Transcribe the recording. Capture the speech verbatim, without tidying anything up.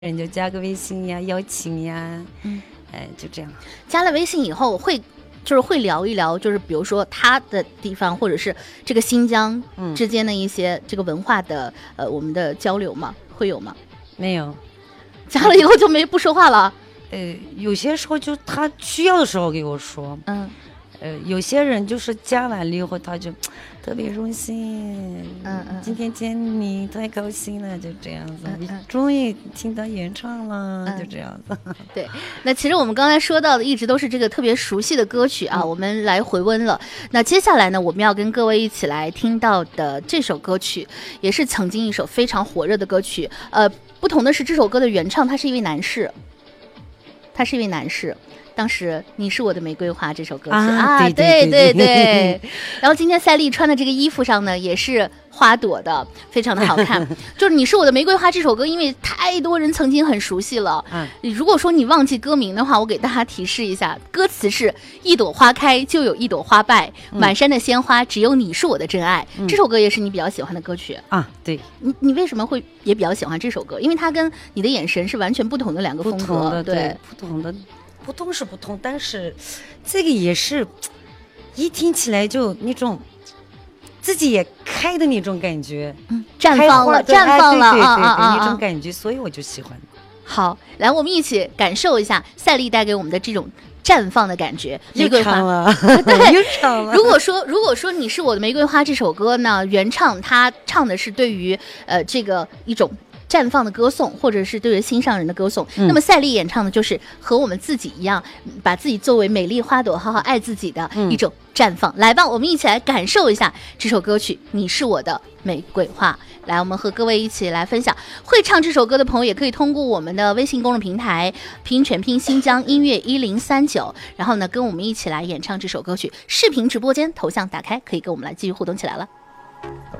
人就加个微信呀，邀请呀， 嗯， 哎，就这样。 加了微信以后会就是会聊一聊，就是比如说他的地方或者是这个新疆之间的一些这个文化的、嗯、呃我们的交流吗？会有吗？ 没有， 加了以后就没不说话了。 呃，有些时候就他需要的时候给我说， 嗯。 呃，有些人就是加完了以后，他就特别荣幸， 嗯嗯， 今天见你太高兴了，就这样子， 嗯嗯、 终于听到原唱了、 嗯， 就这样子。 对，那其实我们刚才说到的一直都是这个特别熟悉的歌曲啊，嗯、我们来回温了。那接下来呢，我们要跟各位一起来听到的这首歌曲，也是曾经一首非常火热的歌曲。呃，不同的是，这首歌的原唱他是一位男士，他是一位男士。当时你是我的玫瑰花这首歌曲 啊, 啊，对对对对, 对, 对然后今天赛丽穿的这个衣服上呢也是花朵的，非常的好看。就是你是我的玫瑰花这首歌，因为太多人曾经很熟悉了、嗯、如果说你忘记歌名的话，我给大家提示一下，歌词是一朵花开就有一朵花败、嗯、满山的鲜花只有你是我的真爱、嗯、这首歌也是你比较喜欢的歌曲啊。对， 你你为什么会也比较喜欢这首歌？因为它跟你的眼神是完全不同的两个风格。 对，对，不同的不同是不同，但是这个也是一听起来就那种自己也开的那种感觉， 嗯，绽放了，绽放了， 对对对对， 啊啊啊那种感觉，所以我就喜欢。 好，来，我们一起感受一下赛丽带给我们的这种绽放的感觉。 玫瑰花了， 对， 又唱了。 如果说如果说你是我的玫瑰花这首歌呢，原唱他唱的是对于呃这个一种绽放的歌颂，或者是对于心上人的歌颂、嗯、那么赛丽演唱的就是和我们自己一样，把自己作为美丽花朵好好爱自己的一种绽放、嗯、来吧，我们一起来感受一下这首歌曲你是我的玫瑰花。来，我们和各位一起来分享，会唱这首歌的朋友也可以通过我们的微信公众平台拼全拼新疆音乐一零三九，然后呢跟我们一起来演唱这首歌曲，视频直播间头像打开，可以跟我们来继续互动起来了。